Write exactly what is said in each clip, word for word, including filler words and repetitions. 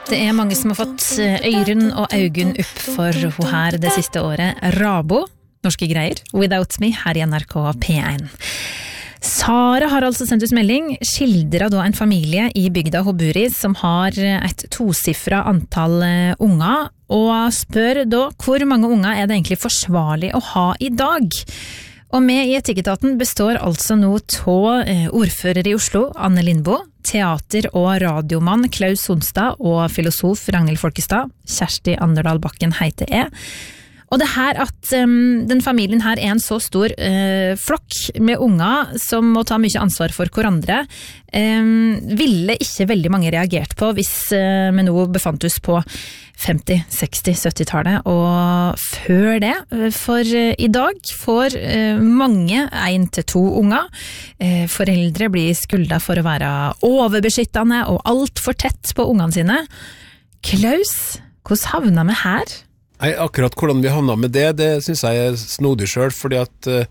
Det er mange som har fått øyren og øygen opp for hun her det siste året. Rabo, norske greier, Without Me, her i N R K P one. Sara har altså sendt ut melding, skildret da en familie i bygda hun bor i, som har et tosiffret antall unger, og spør da hvor mange unger er det egentlig forsvarlig å ha i dag? Og med i Etikketaten består altså nå to ordfører i Oslo, Anne Lindboe, teater- og radiomann Klaus Sonstad og filosof Ragnhild Folkestad, Kjersti Anderdal Bakken heiter jeg. Og det her at um, den familien her er en så stor uh, flokk med unger som må ta mye ansvar for hverandre, um, ville ikke veldig mange reagert på hvis uh, vi nå befant oss på femti, seksti, sytti-tallet. Og før det, for uh, i dag får uh, mange en til to unger. Uh, foreldre blir skulda for å være overbeskyttende og alt for tett på ungene sine. Klaus, hvordan havna vi her? Nei, akkurat hvordan vi havna med det, det synes jeg er snodig selv, fordi at uh,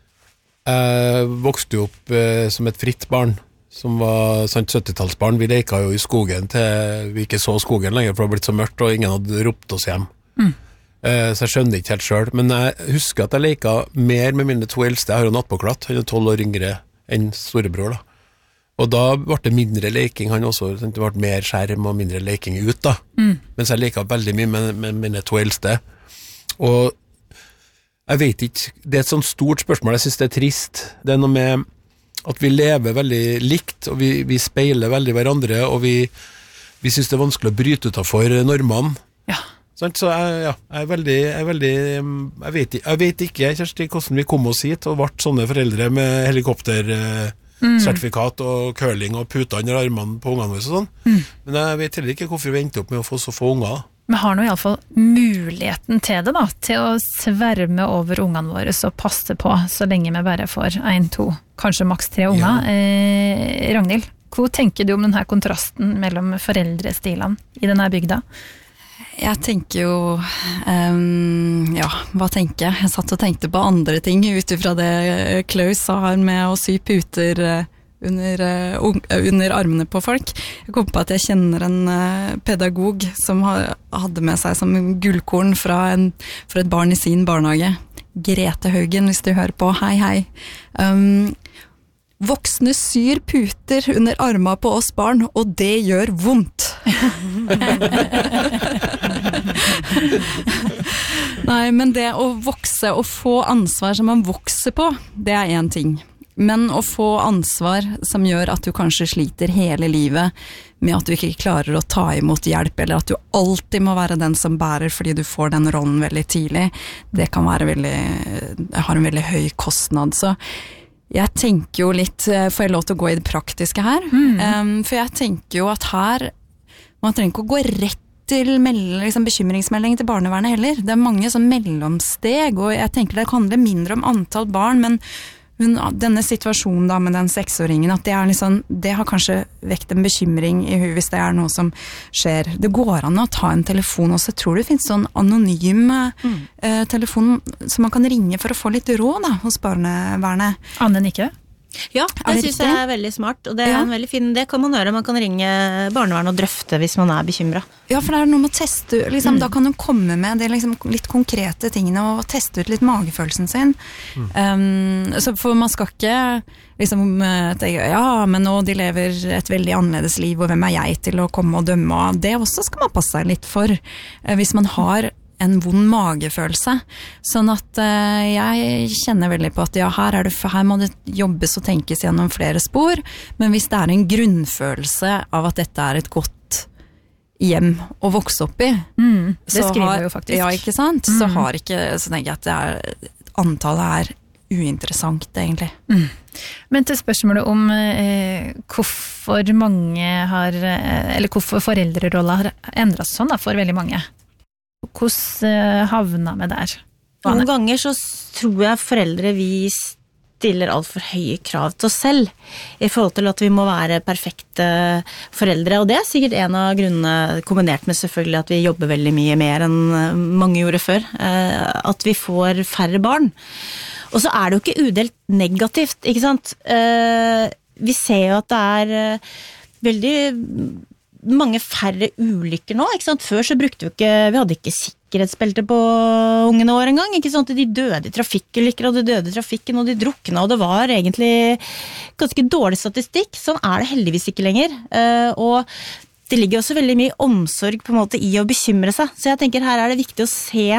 jeg vokste jo opp uh, som et fritt barn, som var sant sytti-tallsbarn. Vi leka jo i skogen til vi ikke så skogen lenger, for det var blitt så mørkt, og ingen hadde ropt oss hjem. Mm. Uh, så jeg skjønner ikke helt selv, men jeg husker at jeg leka mer med mine to eldste. Jeg har jo nattpåklatt, han er tolv år yngre enn storebror da. Og da ble det mindre leking, han også, det ble mer skjerm og mindre leking ut da. Mm. Mens jeg leka veldig mye med, med mine to eldste. Og jeg vet ikke, det er et sånt stort spørsmål, jeg synes det er trist. Det er noe med at vi lever veldig likt, og vi, vi speiler veldig hverandre, og vi, vi synes det er vanskelig å bryte utenfor normene. Ja. Så jeg, ja, jeg er veldig, jeg er veldig, jeg vet, jeg vet ikke, Kjersti, hvordan vi kom oss hit, og ble sånne foreldre med helikopter... Mm. sertifikat og curling og puter under armene på ungene våre og sånn. Mm. Men jeg vet heller ikke hvorfor vi endte opp med å få så få unger. Vi har nå i alle fall muligheten til det da, til å sverme over ungene våre og passe på så lenge vi bare får en, to, kanskje maks tre unger. Ja. Eh, Ragnhild, hva tenker du om denne kontrasten mellom foreldrestilene i denne bygda? Jeg tenker jo, um, ja, hva tenker jeg? Jeg satt og tenkte på andre ting utifra det Klaus sa her med å sy puter under, uh, under armene på folk. Jeg kom på at jeg kjenner en uh, pedagog som ha, hadde med seg som gullkorn fra, en, fra et barn i sin barnehage. Grete Haugen, hvis du hører på. Hei, hei. Um, Voksne syr puter under arma på oss barn, og det gjør vondt. Nei, men det å vokse og få ansvar som man vokser på, det er en ting. Men å få ansvar som gjør at du kanskje sliter hele livet med at du ikke klarer å ta imot hjelp, eller at du alltid må være den som bærer fordi du får den rollen veldig tidlig, det kan være veldig, det har en veldig høy kostnad, så jeg tenker jo litt, får jeg lov til å gå i det praktiske her? Mm. Um, for jeg tenker jo at her, man trenger ikke å gå rett til meld, liksom bekymringsmelding til barnevernet heller. Det er mange sånn mellomsteg, og jeg tenker det handler mindre om antall barn, men hun, denne situasjonen da med den seksåringen, at det er liksom, det har kanskje vekt en bekymring i huet hvis det er noe som skjer. Det går an å ta en telefon, og så tror du det finnes sånn anonym mm. eh, telefon som man kan ringe for å få litt råd da, hos barnevernet. Anne Nikke? Ja, det synes jeg er veldig smart, og det er ja. en veldig fin, det kan man gjøre, man kan ringe barnevernet og drøfte hvis man er bekymret. Ja, for det er noe med å teste, liksom, mm. da kan du komme med det liksom, litt konkrete tingene og teste ut litt magefølelsen sin. Mm. Um, så for man skal ikke liksom tenke, ja, men nå de lever et veldig annerledes liv, og hvem er jeg til å komme og dømme av det også skal man passe seg litt for. Uh, hvis man har en vond magefølelse, sånn at uh, jeg kjenner veldig på at ja, her, er det, her må det jobbes og tenkes gjennom flere spor, men hvis det er en grunnfølelse av at dette er et godt hjem å vokse opp i, mm, det skriver jeg jo faktisk. Ja, ikke sant? Mm. Så har ikke, så tenker jeg at det er, antallet er uinteressant egentlig. Mm. Men til spørsmålet om eh, hvorfor mange har, eller hvorfor foreldrerolla har endret sånn da, for veldig mange. Hvordan havna vi der? Noen ganger så tror jeg foreldre vi stiller alt for høye krav til oss selv i forhold til at vi må være perfekte foreldre, og det er sikkert en av grunnene, kombinert med selvfølgelig at vi jobber veldig mye mer enn mange gjorde før, at vi får færre barn. Og så er det jo ikke udelt negativt, ikke sant? Vi ser jo at det er veldig mange færre ulykker nå, ikke sant? Før så brukte vi ikke, vi hadde ikke sikkerhetsbelte på ungene våre en gang, ikke sant? De døde i trafikkulykker, og de døde i trafikken, og de drukna, og det var egentlig ganske dårlig statistikk. Sånn er det heldigvis ikke lenger, uh, og det ligger også veldig mye omsorg på en måte i å bekymre seg, så jeg tenker her er det viktig å se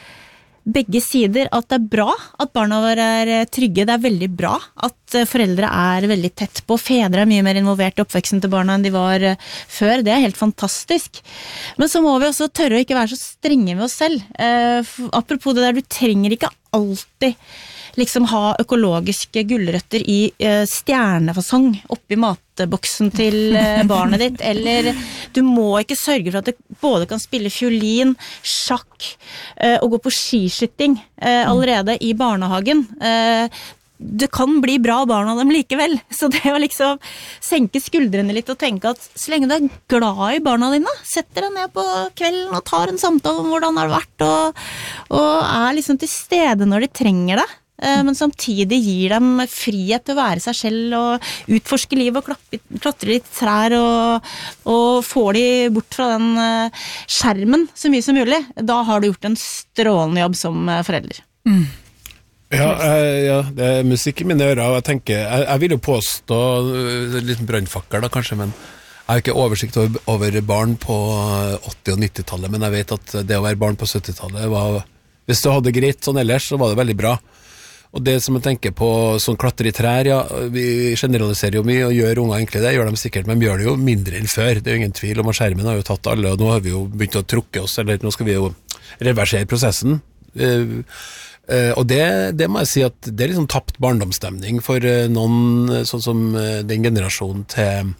begge sider, at det er bra at barna våre er trygge, det er veldig bra at foreldre er veldig tett på, fedre er mye mer involvert i oppveksten til barna enn de var før, det er helt fantastisk. Men så må vi også tørre å ikke være så strenge med oss selv. Eh, apropos det der, du trenger ikke alltid liksom ha økologiske gulrøtter i eh, stjernefasong oppi matboksen til eh, barnet ditt, eller du må ikke sørge for at det både kan spille fiolin, sjakk eh, og gå på skiskytting eh, allerede i barnehagen. Eh, det kan bli bra barn av dem likevel, så det å liksom senke skuldrene litt og tenke at så lenge du er glad i barna dine, setter deg ned på kvelden og tar en samtale om hvordan har det vært, og, og er liksom til stede når de trenger det. Men samtidig gir dem frihet til å være seg selv og utforske livet og klappe, klatre litt trær og, og får de bort fra den skjermen så mye som mulig. Da har du gjort en strålende jobb som forelder. Mm. Ja, eh, ja, det er musikk i mine ører, og jeg tenker, jeg, jeg vil jo påstå, en liten brannfakkel da kanskje, men jeg har ikke oversikt over, over barn på åtti- og nittitallet, men jeg vet at det å være barn på syttitallet var, hvis du hadde greit sånn ellers, så var det veldig bra. Og det som jeg tenker på, sånn klatre i trær, ja, vi generaliserer jo mye og gjør unger egentlig det, gjør dem sikkert, men vi gjør det jo mindre enn før, det er jo ingen tvil om at skjermen har jo tatt alle, og nå har vi jo begynt å trukke oss, eller nå skal vi jo reversere prosessen, uh, uh, og det, det må jeg si at det er liksom tapt barndomsstemning for uh, noen, sånn som uh, den generasjonen til,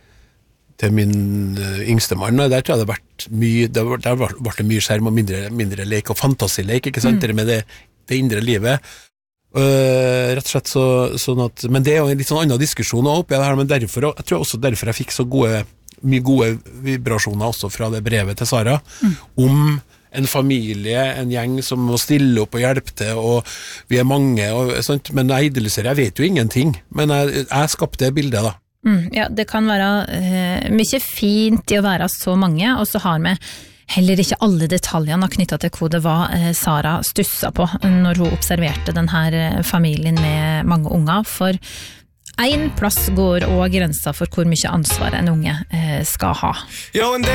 til min uh, yngste mann, og der tror jeg det har vært mye, det har, det har vært mye skjerm og mindre, mindre lek og fantasilek, ikke sant, mm. det med det, det indre livet. Uh, rett og slett så, sånn at, men det er jo en litt sånn annen diskusjon oppi det her, men derfor, jeg tror også derfor jeg fikk så gode, mye gode vibrasjoner også fra det brevet til Sara, mm. om en familie, en gjeng som må stille opp og hjelpe til, og vi er mange, og, sånt, men jeg idylliserer, jeg vet jo ingenting, men jeg, jeg skapte det bildet da. Mm, ja, det kan være uh, mye fint i å være så mange, og så har vi heller ikke alle detaljene knyttet til hva det var eh, Sara stusset på når hun observerte denne familien med mange unger, for en plass går også grensa for hvor mye ansvar en unge eh, skal ha. Jo,